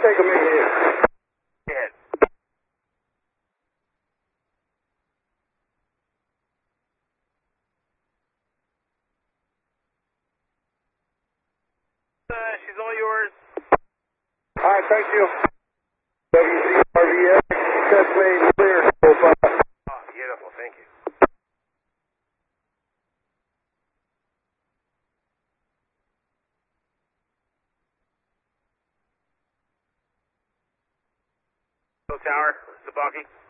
take them in here. Go ahead. She's all yours. All right, thank you. WZRVX, test made clear. Oh, beautiful. Thank you. Tower, Sabaki.